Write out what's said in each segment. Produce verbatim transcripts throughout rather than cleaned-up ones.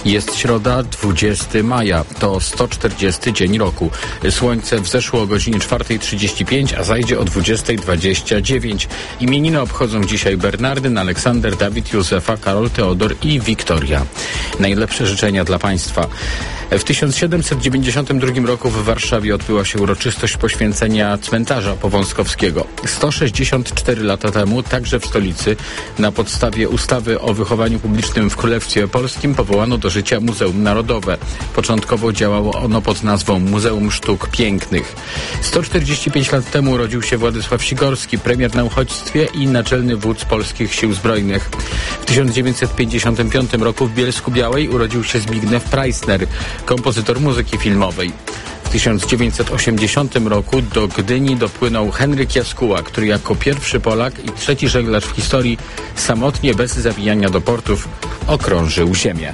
Jest środa, dwudziestego maja. To sto czterdziesty dzień roku. Słońce wzeszło o godzinie czwarta trzydzieści pięć, a zajdzie o dwudziesta dwadzieścia dziewięć. Imieniny obchodzą dzisiaj Bernardyn, Aleksander, Dawid, Józefa, Karol, Teodor i Wiktoria. Najlepsze życzenia dla Państwa. W tysiąc siedemset dziewięćdziesiątym drugim roku w Warszawie odbyła się uroczystość poświęcenia cmentarza powązkowskiego. sto sześćdziesiąt cztery lata temu, także w stolicy, na podstawie ustawy o wychowaniu publicznym w Królestwie Polskim powołano do życia Muzeum Narodowe. Początkowo działało ono pod nazwą Muzeum Sztuk Pięknych. sto czterdzieści pięć lat temu urodził się Władysław Sikorski, premier na uchodźstwie i naczelny wódz polskich sił zbrojnych. W tysiąc dziewięćset pięćdziesiątym piątym roku w Bielsku-Białej urodził się Zbigniew Preissner, kompozytor muzyki filmowej. W tysiąc dziewięćset osiemdziesiątym roku do Gdyni dopłynął Henryk Jaskuła, który jako pierwszy Polak i trzeci żeglarz w historii samotnie, bez zawijania do portów, okrążył ziemię.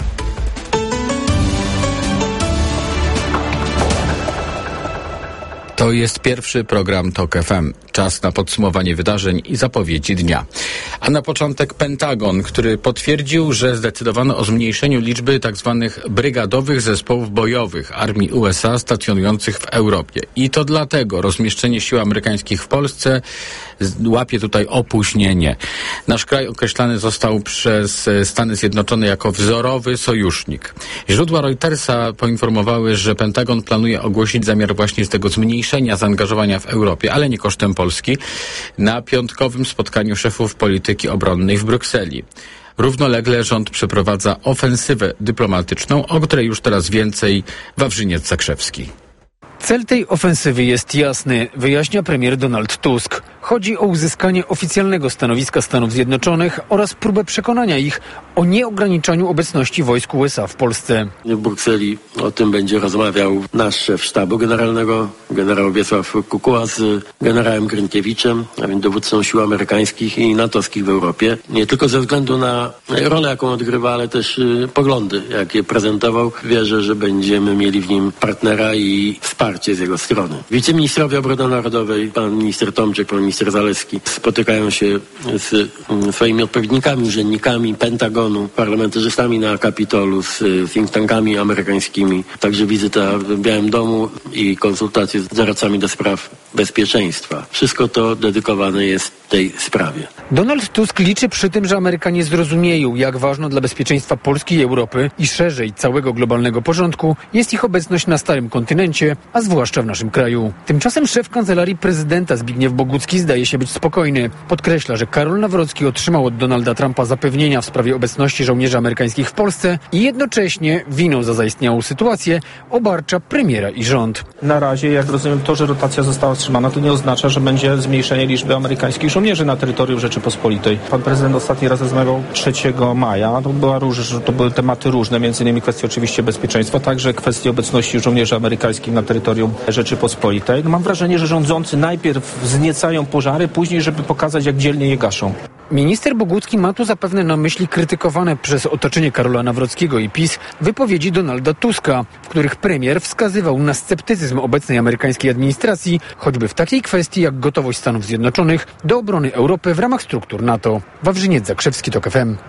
To jest pierwszy program TOK F M. Czas na podsumowanie wydarzeń i zapowiedzi dnia. A na początek Pentagon, który potwierdził, że zdecydowano o zmniejszeniu liczby tzw. brygadowych zespołów bojowych armii U S A stacjonujących w Europie. I to dlatego rozmieszczenie sił amerykańskich w Polsce łapie tutaj opóźnienie. Nasz kraj określany został przez Stany Zjednoczone jako wzorowy sojusznik. Źródła Reutersa poinformowały, że Pentagon planuje ogłosić zamiar właśnie z tego zmniejszenia zaangażowania w Europie, ale nie kosztem Polski, na piątkowym spotkaniu szefów polityki obronnej w Brukseli. Równolegle rząd przeprowadza ofensywę dyplomatyczną, o której już teraz więcej Wawrzyniec Zakrzewski. Cel tej ofensywy jest jasny, wyjaśnia premier Donald Tusk. Chodzi o uzyskanie oficjalnego stanowiska Stanów Zjednoczonych oraz próbę przekonania ich o nieograniczaniu obecności wojsk U S A w Polsce. W Brukseli o tym będzie rozmawiał nasz szef sztabu generalnego, generał Wiesław Kukuła, z generałem Grynkiewiczem, a więc dowódcą sił amerykańskich i natowskich w Europie. Nie tylko ze względu na rolę, jaką odgrywa, ale też y, poglądy, jakie prezentował. Wierzę, że będziemy mieli w nim partnera i wsparcie z jego strony. Wiceministrowie obrony narodowej, pan minister Tomczyk, pan minister Zalewski, spotykają się z y, swoimi odpowiednikami, urzędnikami Pentagonu, parlamentarzystami na Kapitolu, z y, think tankami amerykańskimi. Także wizyta w Białym Domu i konsultacje z doradcami do spraw bezpieczeństwa. Wszystko to dedykowane jest tej sprawie. Donald Tusk liczy przy tym, że Amerykanie zrozumieją, jak ważna dla bezpieczeństwa Polski i Europy i szerzej całego globalnego porządku jest ich obecność na starym kontynencie, a zwłaszcza w naszym kraju. Tymczasem szef Kancelarii Prezydenta Zbigniew Bogucki zdaje się być spokojny. Podkreśla, że Karol Nawrocki otrzymał od Donalda Trumpa zapewnienia w sprawie obecności żołnierzy amerykańskich w Polsce i jednocześnie winą za zaistniałą sytuację obarcza premiera i rząd. Na razie, jak rozumiem, to, że rotacja została wstrzymana, to nie oznacza, że będzie zmniejszenie liczby amerykańskich żołnierzy na terytorium Rzeczypospolitej. Pan prezydent ostatni raz rozmawiał trzeciego maja. To, była róż, to były tematy różne, między innymi kwestie oczywiście bezpieczeństwa, także kwestie obecności żołnierzy amerykańskich na terytorium Rzeczypospolitej. No, mam wrażenie, że rządzący najpierw wzniecają pożary, później, żeby pokazać, jak dzielnie je gaszą. Minister Bogucki ma tu zapewne na myśli krytykowane przez otoczenie Karola Nawrockiego i PiS wypowiedzi Donalda Tuska, w których premier wskazywał na sceptycyzm obecnej amerykańskiej administracji, choćby w takiej kwestii jak gotowość Stanów Zjednoczonych do obrony Europy w ramach struktur NATO. Wawrzyniec Zakrzewski, TOK F M.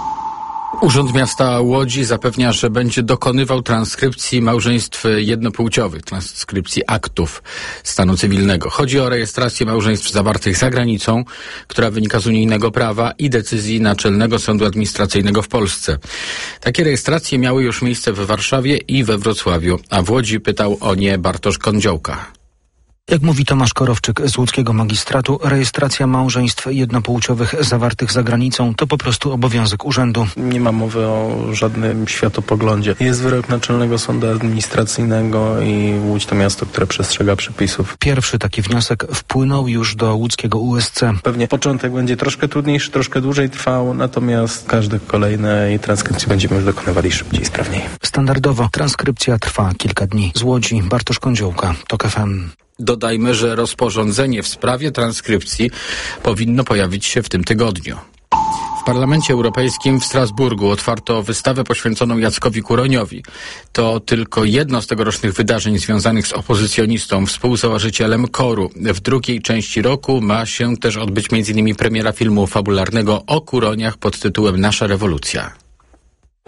Urząd Miasta Łodzi zapewnia, że będzie dokonywał transkrypcji małżeństw jednopłciowych, transkrypcji aktów stanu cywilnego. Chodzi o rejestrację małżeństw zawartych za granicą, która wynika z unijnego prawa i decyzji Naczelnego Sądu Administracyjnego w Polsce. Takie rejestracje miały już miejsce w Warszawie i we Wrocławiu, a w Łodzi pytał o nie Bartosz Kądziołka. Jak mówi Tomasz Korowczyk z łódzkiego magistratu, rejestracja małżeństw jednopłciowych zawartych za granicą to po prostu obowiązek urzędu. Nie ma mowy o żadnym światopoglądzie. Jest wyrok Naczelnego Sądu Administracyjnego i Łódź to miasto, które przestrzega przepisów. Pierwszy taki wniosek wpłynął już do łódzkiego U S C. Pewnie początek będzie troszkę trudniejszy, troszkę dłużej trwał, natomiast każde kolejnej transkrypcji będziemy już dokonywali szybciej i sprawniej. Standardowo transkrypcja trwa kilka dni. Z Łodzi Bartosz Kądziołka, TOK F M. Dodajmy, że rozporządzenie w sprawie transkrypcji powinno pojawić się w tym tygodniu. W Parlamencie Europejskim w Strasburgu otwarto wystawę poświęconą Jackowi Kuroniowi. To tylko jedno z tegorocznych wydarzeń związanych z opozycjonistą, współzałożycielem KOR-u. W drugiej części roku ma się też odbyć między innymi premiera filmu fabularnego o Kuroniach pod tytułem Nasza rewolucja.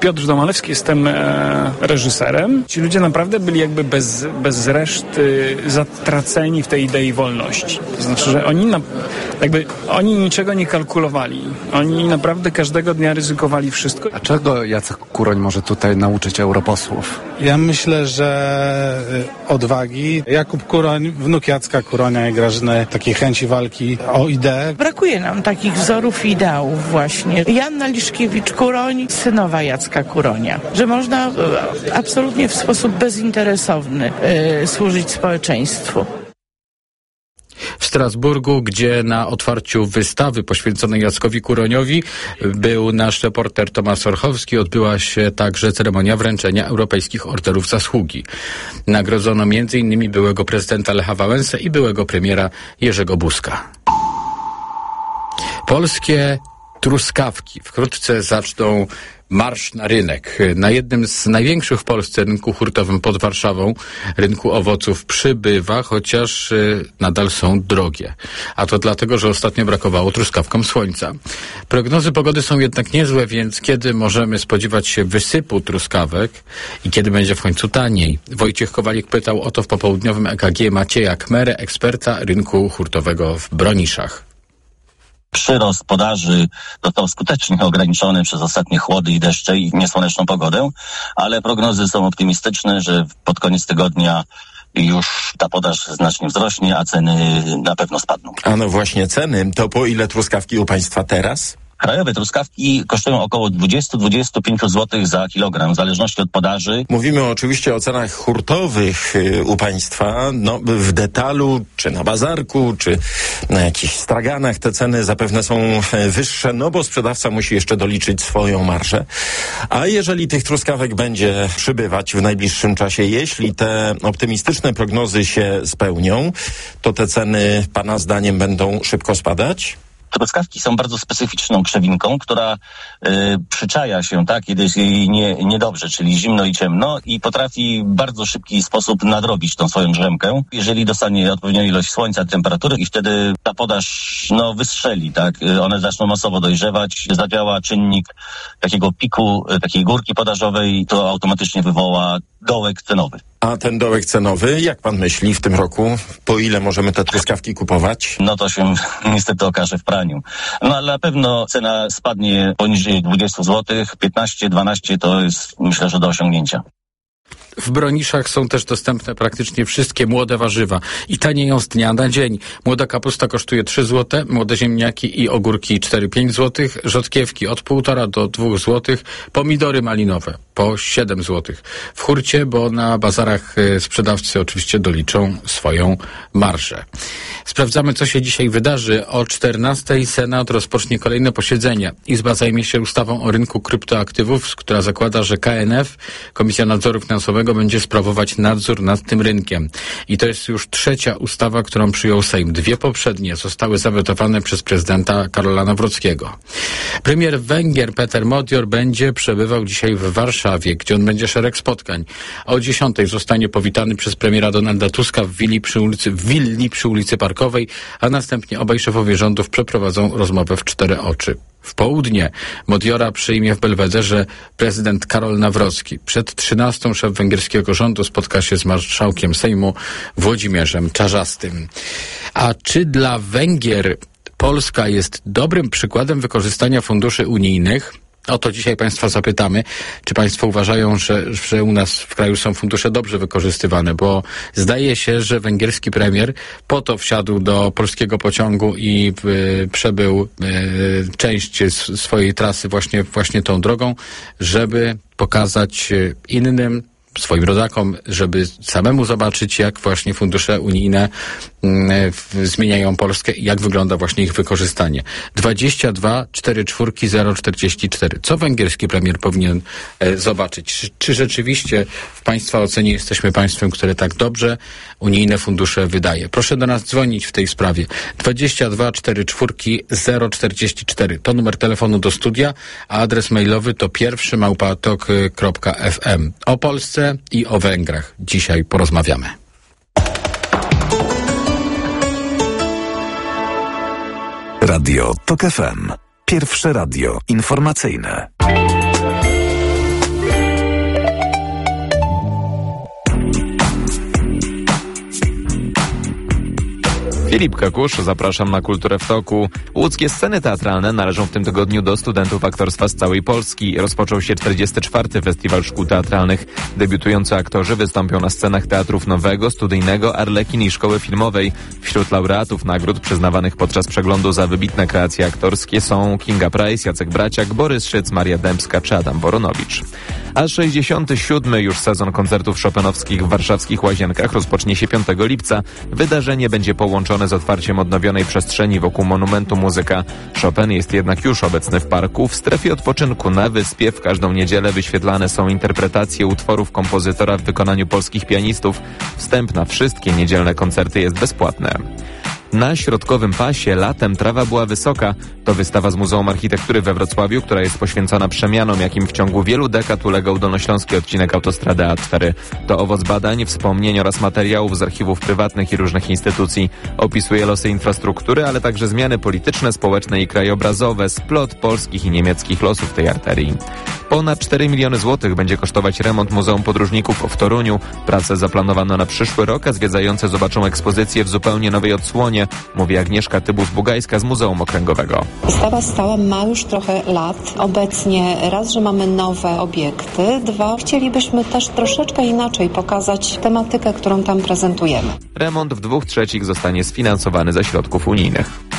Piotr Domalewski, jestem e, reżyserem. Ci ludzie naprawdę byli jakby bez, bez reszty zatraceni w tej idei wolności. To znaczy, że oni na, jakby oni niczego nie kalkulowali. Oni naprawdę każdego dnia ryzykowali wszystko. A czego Jacek Kuroń może tutaj nauczyć europosłów? Ja myślę, że odwagi. Jakub Kuroń, wnuk Jacka Kuronia i Grażyny, takiej chęci walki o ideę. Brakuje nam takich wzorów i ideałów właśnie. Joanna Liszkiewicz-Kuroń, synowa Jacka Kuronia. Że można absolutnie w sposób bezinteresowny y, służyć społeczeństwu. W Strasburgu, gdzie na otwarciu wystawy poświęconej Jackowi Kuroniowi był nasz reporter Tomasz Orchowski, odbyła się także ceremonia wręczenia europejskich orderów zasługi. Nagrodzono między innymi byłego prezydenta Lecha Wałęsę i byłego premiera Jerzego Buzka. Polskie truskawki wkrótce zaczną marsz na rynek. Na jednym z największych w Polsce rynku hurtowym pod Warszawą, rynku owoców, przybywa, chociaż y, nadal są drogie. A to dlatego, że ostatnio brakowało truskawkom słońca. Prognozy pogody są jednak niezłe, więc kiedy możemy spodziewać się wysypu truskawek i kiedy będzie w końcu taniej? Wojciech Kowalik pytał o to w popołudniowym E K G Macieja Kmerę, eksperta rynku hurtowego w Broniszach. Przyrost podaży został skutecznie ograniczony przez ostatnie chłody i deszcze i niesłoneczną pogodę, ale prognozy są optymistyczne, że pod koniec tygodnia już ta podaż znacznie wzrośnie, a ceny na pewno spadną. A no właśnie ceny, to po ile truskawki u Państwa teraz? Krajowe truskawki kosztują około dwadzieścia do dwudziestu pięciu złotych za kilogram, w zależności od podaży. Mówimy oczywiście o cenach hurtowych y, u Państwa. No, w detalu, czy na bazarku, czy na jakichś straganach te ceny zapewne są wyższe, no bo sprzedawca musi jeszcze doliczyć swoją marżę. A jeżeli tych truskawek będzie przybywać w najbliższym czasie, jeśli te optymistyczne prognozy się spełnią, to te ceny Pana zdaniem będą szybko spadać? Truskawki są bardzo specyficzną krzewinką, która y, przyczaja się, tak, kiedy jest jej nie, niedobrze, czyli zimno i ciemno i potrafi w bardzo szybki sposób nadrobić tą swoją drzemkę, jeżeli dostanie odpowiednią ilość słońca, temperatury i wtedy ta podaż, no, wystrzeli, tak, one zaczną masowo dojrzewać, zadziała czynnik takiego piku, takiej górki podażowej, to automatycznie wywoła dołek cenowy. A ten dołek cenowy, jak pan myśli w tym roku, po ile możemy te truskawki kupować? No to się niestety okaże w praniu. No ale na pewno cena spadnie poniżej dwudziestu złotych, piętnaście, dwanaście to jest, myślę, że do osiągnięcia. W Broniszach są też dostępne praktycznie wszystkie młode warzywa i tanieją z dnia na dzień. Młoda kapusta kosztuje trzy złote, młode ziemniaki i ogórki cztery pięć złotych, rzodkiewki od półtora do dwóch złotych, pomidory malinowe po siedem złotych. W hurcie, bo na bazarach sprzedawcy oczywiście doliczą swoją marżę. Sprawdzamy, co się dzisiaj wydarzy. O czternastej Senat rozpocznie kolejne posiedzenie. Izba zajmie się ustawą o rynku kryptoaktywów, która zakłada, że K N F, Komisja Nadzoru Finansowego, będzie sprawować nadzór nad tym rynkiem. I to jest już trzecia ustawa, którą przyjął Sejm. Dwie poprzednie zostały zawetowane przez prezydenta Karola Nawrockiego. Premier Węgier Peter Modior będzie przebywał dzisiaj w Warszawie, gdzie on będzie szereg spotkań. O dziesiątej zostanie powitany przez premiera Donalda Tuska w willi przy ulicy, w willi przy ulicy Parkowej, a następnie obaj szefowie rządów przeprowadzą rozmowę w cztery oczy. W południe Modiora przyjmie w Belwederze prezydent Karol Nawrocki. Przed trzynastą szef węgierskiego rządu spotka się z marszałkiem Sejmu Włodzimierzem Czarzastym. A czy dla Węgier Polska jest dobrym przykładem wykorzystania funduszy unijnych? O to dzisiaj Państwa zapytamy. Czy Państwo uważają, że, że u nas w kraju są fundusze dobrze wykorzystywane? Bo zdaje się, że węgierski premier po to wsiadł do polskiego pociągu i y, przebył y, część s- swojej trasy właśnie, właśnie tą drogą, żeby pokazać y, innym, swoim rodakom, żeby samemu zobaczyć, jak właśnie fundusze unijne y, zmieniają Polskę i jak wygląda właśnie ich wykorzystanie. dwadzieścia dwa czterdzieści cztery zero czterdzieści cztery. Co węgierski premier powinien e, zobaczyć? Czy, czy rzeczywiście w Państwa ocenie jesteśmy państwem, które tak dobrze unijne fundusze wydaje? Proszę do nas dzwonić w tej sprawie. dwadzieścia dwa czterdzieści cztery zero czterdzieści cztery. To numer telefonu do studia, a adres mailowy to pierwszy małpa tok kropka f m. O Polsce i o Węgrach dzisiaj porozmawiamy. Radio Tok F M. Pierwsze radio informacyjne. Filip Kakusz, zapraszam na Kulturę w toku. Łódzkie sceny teatralne należą w tym tygodniu do studentów aktorstwa z całej Polski. Rozpoczął się czterdziesty czwarty Festiwal Szkół Teatralnych. Debiutujący aktorzy wystąpią na scenach teatrów Nowego, Studyjnego, Arlekin i Szkoły Filmowej. Wśród laureatów nagród przyznawanych podczas przeglądu za wybitne kreacje aktorskie są Kinga Price, Jacek Braciak, Borys Szyc, Maria Dębska czy Adam Boronowicz. A sześćdziesiąty siódmy już sezon koncertów chopinowskich w warszawskich Łazienkach rozpocznie się piątego lipca. Wydarzenie będzie połączone z otwarciem odnowionej przestrzeni wokół monumentu Muzyka. Chopin jest jednak już obecny w parku. W strefie odpoczynku na wyspie w każdą niedzielę wyświetlane są interpretacje utworów kompozytora w wykonaniu polskich pianistów. Wstęp na wszystkie niedzielne koncerty jest bezpłatny. Na Środkowym Pasie latem trawa była wysoka. To wystawa z Muzeum Architektury we Wrocławiu, która jest poświęcona przemianom, jakim w ciągu wielu dekad ulegał dolnośląski odcinek autostrady A cztery. To owoc badań, wspomnień oraz materiałów z archiwów prywatnych i różnych instytucji. Opisuje losy infrastruktury, ale także zmiany polityczne, społeczne i krajobrazowe, splot polskich i niemieckich losów tej arterii. Ponad cztery miliony złotych będzie kosztować remont Muzeum Podróżników w Toruniu. Prace zaplanowano na przyszły rok, a zwiedzający zobaczą ekspozycję w zupełnie nowej odsłonie, mówi Agnieszka Tybus-Bugajska z Muzeum Okręgowego. Wystawa stała ma już trochę lat. Obecnie raz, że mamy nowe obiekty, dwa, chcielibyśmy też troszeczkę inaczej pokazać tematykę, którą tam prezentujemy. Remont w dwóch trzecich zostanie sfinansowany ze środków unijnych.